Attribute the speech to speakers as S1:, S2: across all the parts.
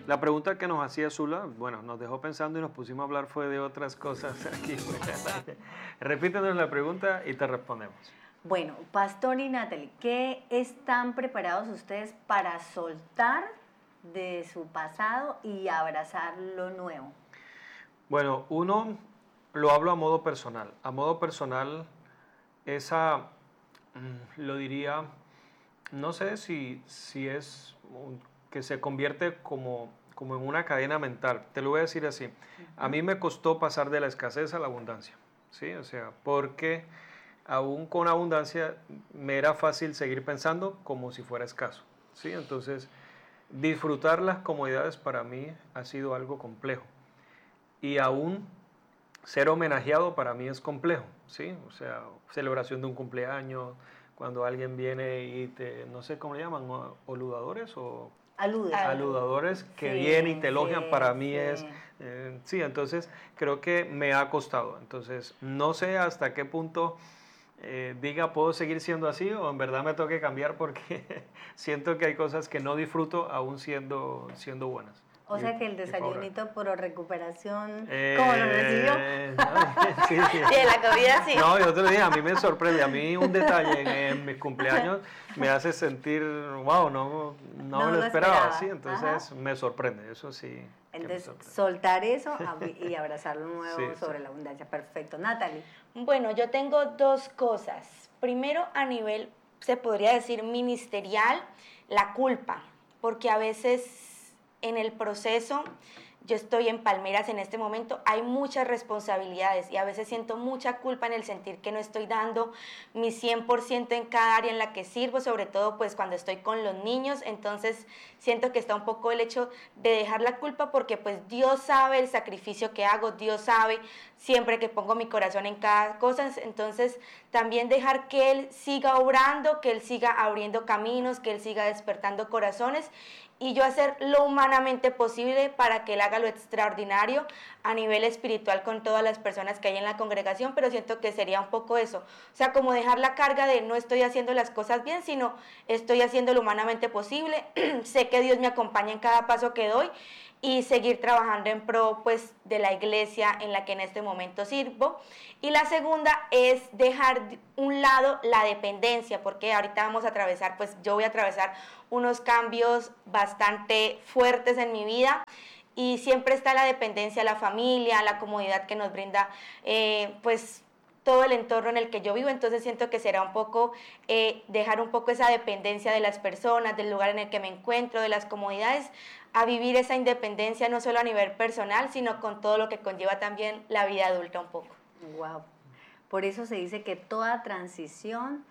S1: La pregunta que nos hacía Zula, bueno, nos dejó pensando y nos pusimos a hablar fue de otras cosas aquí. Repítenos la pregunta y te respondemos.
S2: Bueno, Pastor y Natalie, ¿qué están preparados ustedes para soltar de su pasado y abrazar lo nuevo?
S1: Bueno, uno lo hablo a modo personal. A modo personal, lo diría, no sé si es que se convierte como en una cadena mental. Te lo voy a decir así. A mí me costó pasar de la escasez a la abundancia, ¿sí? O sea, porque aún con abundancia me era fácil seguir pensando como si fuera escaso, ¿sí? Entonces, disfrutar las comodidades para mí ha sido algo complejo. Y aún ser homenajeado para mí es complejo, ¿sí? O sea, celebración de un cumpleaños, cuando alguien viene y no sé cómo le llaman, oludadores o... Aludadores que vienen y te elogian, para mí es... sí, entonces creo que me ha costado. Entonces, no sé hasta qué punto diga, ¿puedo seguir siendo así? O en verdad me tengo que cambiar porque siento que hay cosas que no disfruto aún siendo buenas.
S2: O sea que el desayunito por recuperación, ¿cómo lo recibió?
S1: Sí.
S3: Y en la comida sí.
S1: No, yo te lo dije, a mí me sorprende. A mí un detalle en mis cumpleaños me hace sentir, wow, no me lo esperaba. Sí, entonces me sorprende, eso sí.
S2: Entonces, soltar eso y abrazar lo nuevo sobre la abundancia. Perfecto. Natalie.
S3: Bueno, yo tengo dos cosas. Primero, a nivel, se podría decir, ministerial, la culpa. Porque a veces en el proceso, yo estoy en Palmeras en este momento, hay muchas responsabilidades y a veces siento mucha culpa en el sentir que no estoy dando mi 100% en cada área en la que sirvo, sobre todo pues cuando estoy con los niños. Entonces siento que está un poco el hecho de dejar la culpa porque pues Dios sabe el sacrificio que hago, Dios sabe siempre que pongo mi corazón en cada cosa. Entonces también dejar que Él siga obrando, que Él siga abriendo caminos, que Él siga despertando corazones y yo hacer lo humanamente posible para que Él haga lo extraordinario a nivel espiritual con todas las personas que hay en la congregación, pero siento que sería un poco eso, o sea, como dejar la carga de no estoy haciendo las cosas bien, sino estoy haciendo lo humanamente posible, sé que Dios me acompaña en cada paso que doy y seguir trabajando en pro pues de la iglesia en la que en este momento sirvo. Y la segunda es dejar un lado la dependencia, porque ahorita vamos a atravesar, pues yo voy a atravesar unos cambios bastante fuertes en mi vida y siempre está la dependencia, la familia, la comodidad que nos brinda pues todo el entorno en el que yo vivo. Entonces siento que será un poco dejar un poco esa dependencia de las personas, del lugar en el que me encuentro, de las comodidades, a vivir esa independencia no solo a nivel personal, sino con todo lo que conlleva también la vida adulta un poco.
S2: Wow. Por eso se dice que toda transición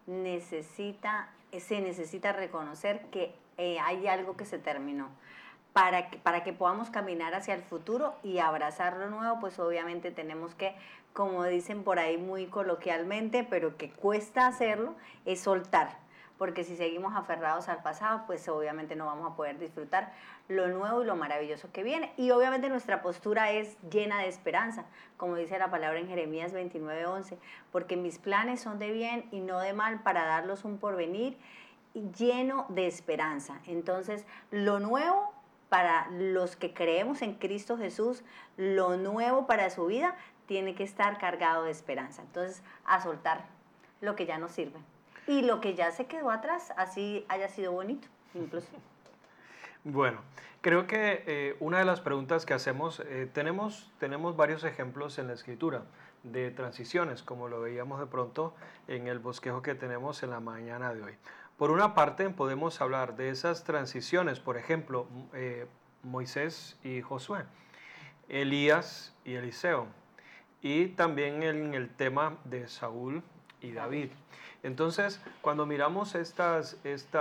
S2: se necesita reconocer que hay algo que se terminó. Para que podamos caminar hacia el futuro y abrazar lo nuevo, pues obviamente tenemos que, como dicen por ahí muy coloquialmente, pero que cuesta hacerlo, es soltar. Porque si seguimos aferrados al pasado, pues obviamente no vamos a poder disfrutar lo nuevo y lo maravilloso que viene. Y obviamente nuestra postura es llena de esperanza, como dice la palabra en Jeremías 29:11, porque mis planes son de bien y no de mal para darlos un porvenir lleno de esperanza. Entonces, lo nuevo para los que creemos en Cristo Jesús, lo nuevo para su vida tiene que estar cargado de esperanza. Entonces, a soltar lo que ya no sirve. Y lo que ya se quedó atrás, así haya sido bonito, incluso.
S1: Bueno, creo que una de las preguntas que hacemos, tenemos varios ejemplos en la Escritura de transiciones, como lo veíamos de pronto en el bosquejo que tenemos en la mañana de hoy. Por una parte, podemos hablar de esas transiciones, por ejemplo, Moisés y Josué, Elías y Eliseo, y también en el tema de Saúl y David. Entonces, cuando miramos estas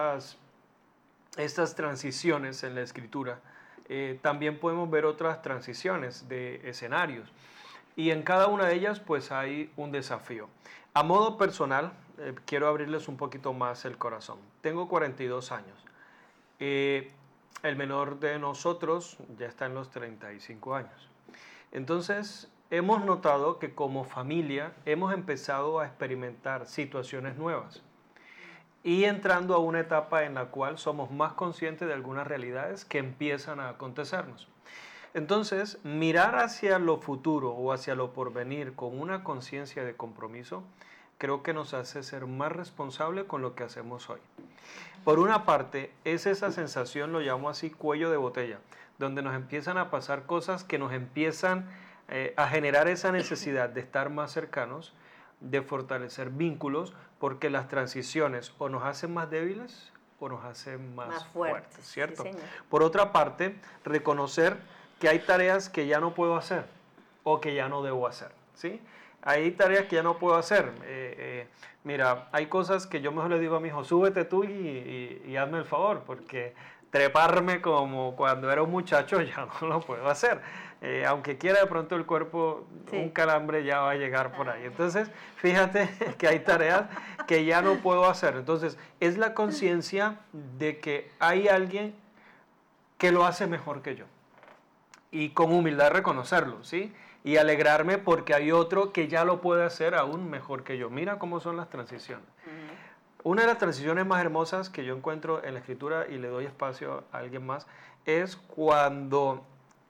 S1: transiciones en la Escritura, también podemos ver otras transiciones de escenarios. Y en cada una de ellas, pues hay un desafío. A modo personal, quiero abrirles un poquito más el corazón. Tengo 42 años. El menor de nosotros ya está en los 35 años. Entonces, hemos notado que como familia hemos empezado a experimentar situaciones nuevas. y entrando a una etapa en la cual somos más conscientes de algunas realidades que empiezan a acontecernos. Entonces, mirar hacia lo futuro o hacia lo porvenir con una conciencia de compromiso, creo que nos hace ser más responsables con lo que hacemos hoy. Por una parte, es esa sensación, lo llamo así, cuello de botella, donde nos empiezan a pasar cosas que nos empiezan a generar esa necesidad de estar más cercanos, de fortalecer vínculos, porque las transiciones o nos hacen más débiles o nos hacen más fuertes, ¿cierto? Sí, por otra parte, reconocer que hay tareas que ya no puedo hacer o que ya no debo hacer, ¿sí? Hay tareas que ya no puedo hacer. Mira, hay cosas que yo mejor le digo a mi hijo, súbete tú y hazme el favor, porque treparme como cuando era un muchacho ya no lo puedo hacer. Aunque quiera, de pronto el cuerpo, sí, un calambre ya va a llegar por ahí. Entonces, fíjate que hay tareas que ya no puedo hacer. Entonces, es la conciencia de que hay alguien que lo hace mejor que yo. Y con humildad reconocerlo, ¿sí? Y alegrarme porque hay otro que ya lo puede hacer aún mejor que yo. Mira cómo son las transiciones. Una de las transiciones más hermosas que yo encuentro en la Escritura, y le doy espacio a alguien más, es cuando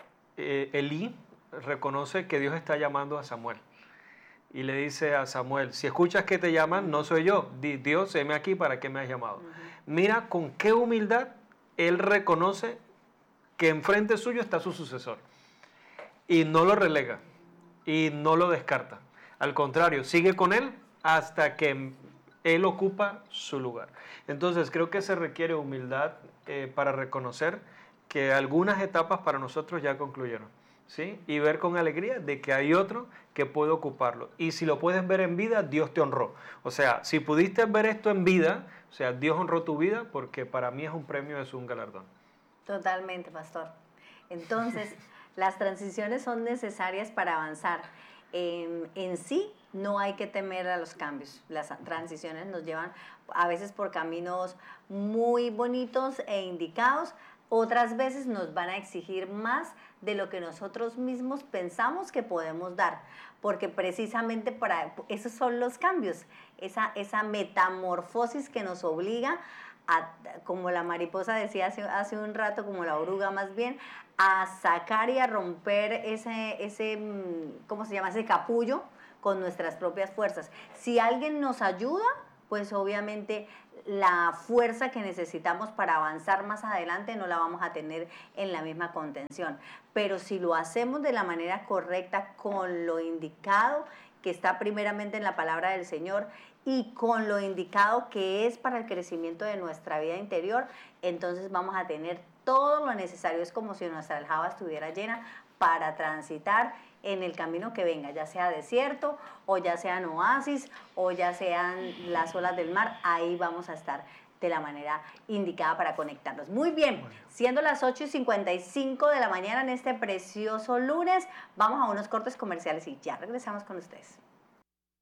S1: Elí reconoce que Dios está llamando a Samuel. Y le dice a Samuel, si escuchas que te llaman, no soy yo. Dios, heme aquí, ¿para qué me has llamado? Mira con qué humildad él reconoce que enfrente suyo está su sucesor. Y no lo relega, y no lo descarta. Al contrario, sigue con él hasta que él ocupa su lugar. Entonces, creo que se requiere humildad para reconocer que algunas etapas para nosotros ya concluyeron, ¿sí? Y ver con alegría de que hay otro que puede ocuparlo. Y si lo puedes ver en vida, Dios te honró. O sea, si pudiste ver esto en vida, o sea, Dios honró tu vida, porque para mí es un premio, es un galardón.
S2: Totalmente, pastor. Entonces, las transiciones son necesarias para avanzar. En sí, no hay que temer a los cambios. Las transiciones nos llevan a veces por caminos muy bonitos e indicados. Otras veces nos van a exigir más de lo que nosotros mismos pensamos que podemos dar, porque precisamente para esos son los cambios, esa metamorfosis que nos obliga a, como la mariposa decía hace un rato, como la oruga más bien, a sacar y a romper ese ¿cómo se llama? Ese capullo con nuestras propias fuerzas. Si alguien nos ayuda, pues obviamente la fuerza que necesitamos para avanzar más adelante no la vamos a tener en la misma contención. Pero si lo hacemos de la manera correcta, con lo indicado, que está primeramente en la palabra del Señor, y con lo indicado que es para el crecimiento de nuestra vida interior, entonces vamos a tener todo lo necesario. Es como si nuestra aljaba estuviera llena para transitar en el camino que venga, ya sea desierto, o ya sean oasis, o ya sean las olas del mar. Ahí vamos a estar de la manera indicada para conectarnos. Muy bien, siendo las 8:55 de la mañana en este precioso lunes, vamos a unos cortes comerciales y ya regresamos con ustedes.